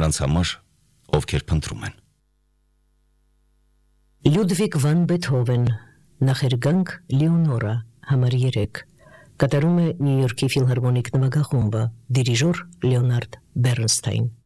նրանց համար, ովքեր փնտրում են։ Լյուդվիգ վան Բեթհովեն, նախերգանք Լեոնորա, համար 3, կատարում է Նյու Յորքի ֆիլհարմոնիկ նվագախումբը, դիրիժոր Լեոնարդ Բեռնստայն։